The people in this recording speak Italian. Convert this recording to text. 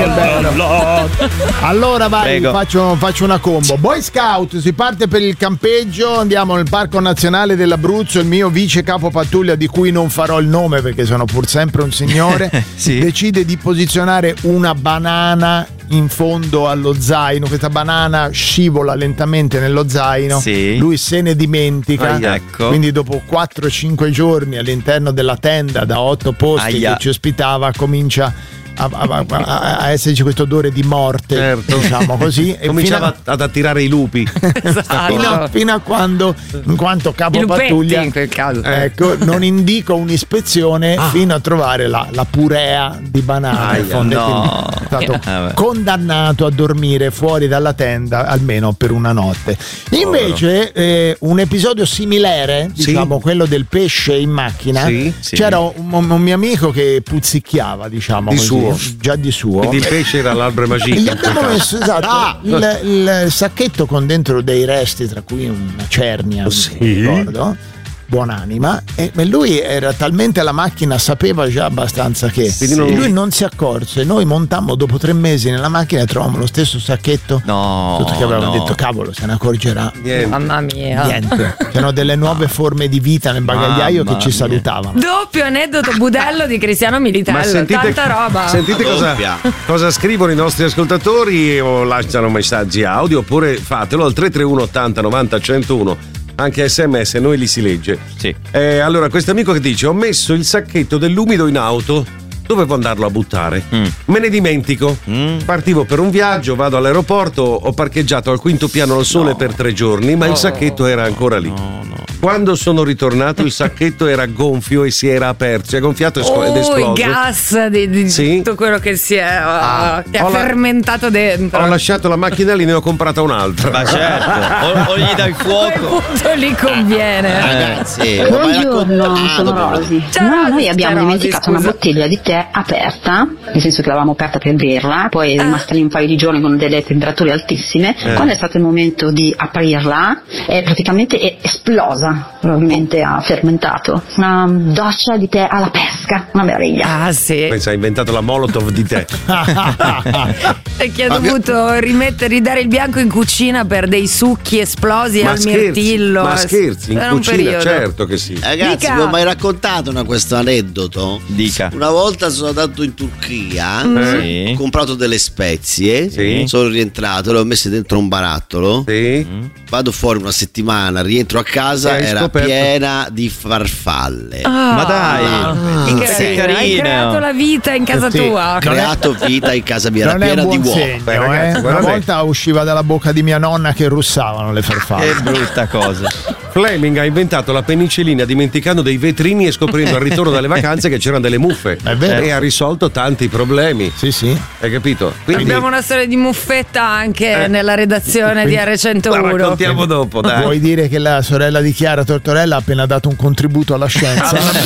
Allora vai, faccio una combo. Boy Scout, si parte per il campeggio, andiamo nel Parco Nazionale dell'Abruzzo. Il mio vice capo pattuglia, di cui non farò il nome perché sono pur sempre un signore, decide di posizionare una banana in fondo allo zaino. Questa banana scivola lentamente nello zaino, lui se ne dimentica, quindi dopo 4-5 giorni all'interno della tenda da 8 posti che ci ospitava comincia a esserci questo odore di morte, diciamo così, e cominciava ad attirare i lupi. fino a quando, in quanto capo pattuglia, in quel caso, non indico un'ispezione fino a trovare la purea di banana. È stato condannato a dormire fuori dalla tenda almeno per una notte. Invece un episodio similare, diciamo quello del pesce in macchina, c'era un mio amico che puzzicchiava, diciamo così, già di suo. Quindi il pesce era l'albero magico. Gli abbiamo messo il sacchetto con dentro dei resti, tra cui una cernia, ricordo, buonanima, e lui era talmente alla macchina, sapeva già abbastanza che lui non si accorse. Noi montammo dopo 3 mesi nella macchina e trovammo lo stesso sacchetto, tutto che avevamo detto cavolo, se ne accorgerà mamma mia, niente. C'erano delle nuove forme di vita nel bagagliaio che ci salutavano. Doppio aneddoto budello di Cristiano Militello. Tanta roba. Sentite cosa scrivono i nostri ascoltatori, o lasciano messaggi audio, oppure fatelo al 331 80 90 101. Anche SMS, noi li si legge. Allora, questo amico che dice: ho messo il sacchetto dell'umido in auto, dovevo andarlo a buttare, me ne dimentico, partivo per un viaggio, vado all'aeroporto, ho parcheggiato al 5° piano al sole per 3 giorni, ma il sacchetto era ancora lì. Quando sono ritornato il sacchetto era gonfio e si era aperto, si è gonfiato ed esploso. Il gas di tutto quello che si è che ha fermentato dentro. Ho lasciato la macchina lì, ne ho comprata un'altra. Ma certo, o gli dai fuoco. Tutto lì conviene. Ragazzi, buongiorno, sono Rosi. Noi abbiamo dimenticato una bottiglia di tè aperta, nel senso che l'avevamo aperta per berla, poi è rimasta lì un paio di giorni con delle temperature altissime. Quando è stato il momento di aprirla, è praticamente esplosa. Probabilmente ha fermentato. Una doccia di tè alla pesca, una meraviglia. Pensa, ha inventato la Molotov di tè. E che ha dovuto ridare il bianco in cucina per dei succhi esplosi al mirtillo. Ma scherzi, in cucina, certo che sì. Ragazzi, vi ho mai raccontato questo aneddoto? Dica. Una volta sono andato in Turchia, ho comprato delle spezie, sono rientrato, le ho messe dentro un barattolo, vado fuori una settimana, rientro a casa, era piena di farfalle. Ma dai, che carino. Hai creato la vita in casa tua. Ho creato vita in casa mia, era piena di uova. Ragazzi, una volta usciva dalla bocca di mia nonna che russavano le farfalle. Che brutta cosa. Fleming ha inventato la penicillina dimenticando dei vetrini e scoprendo al ritorno dalle vacanze che c'erano delle muffe. È vero. E ha risolto tanti problemi. Hai capito? Quindi abbiamo una storia di muffetta anche nella redazione di R101. La raccontiamo dopo, dai. Vuoi dire che la sorella di Chiara Tortorella ha appena dato un contributo alla scienza?